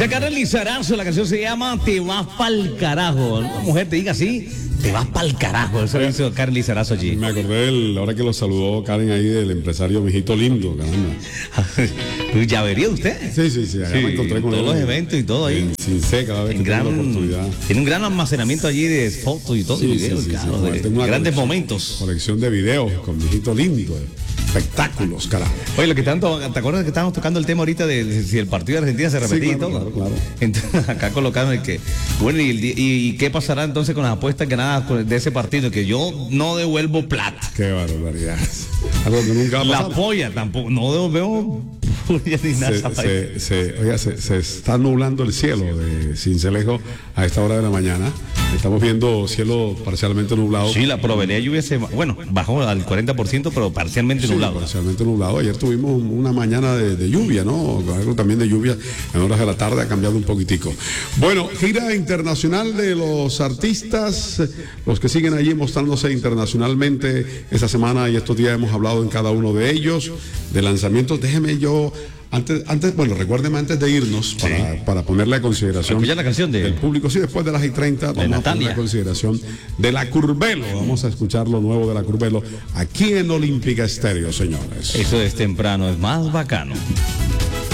Dice Carlos Lizarazo, la canción se llama Te vas pa'l carajo. Una mujer te diga así, te vas pa'l carajo. Eso lo hizo Carlos Lizarazo allí. Me acordé ahora que lo saludó Karen ahí del empresario Mijito Lindo, caramba. ¿Ya vería usted? Sí, acá me encontré con todos él. Los eventos y todo ahí. Sin C, cada vez que tengo la oportunidad. Tiene un gran almacenamiento allí de fotos y todo, y videos, claro, de grandes momentos. Colección de videos con Mijito Lindo. Espectáculos, carajo. Oye, lo que tanto, ¿te acuerdas que estábamos tocando el tema ahorita de si el partido de Argentina se repetía? Sí, claro, y todo? Claro. Entonces, acá colocaron el que, bueno, y qué pasará entonces con las apuestas ganadas de ese partido, que yo no devuelvo plata. Qué barbaridad. Algo que nunca va a pasar. La polla tampoco, no devolvemos polla ni nada. Se está nublando el cielo de Sincelejo a esta hora de la mañana. Estamos viendo cielo parcialmente nublado. Sí, la probabilidad de lluvia bajó al 40%, pero parcialmente nublado. Parcialmente nublado. Ayer tuvimos una mañana de lluvia, ¿no? Algo también de lluvia en horas de la tarde, ha cambiado un poquitico. Bueno, gira internacional de los artistas, los que siguen allí mostrándose internacionalmente esta semana y estos días hemos hablado en cada uno de ellos, de lanzamientos. Déjeme yo... Antes, bueno, recuérdeme antes de irnos para ponerle a consideración escuchar la canción del público. Sí, después de las 6:30 vamos a poner a consideración de la Curbelo. Vamos a escuchar lo nuevo de la Curbelo aquí en Olímpica Estéreo, señores. Eso es temprano, es más bacano.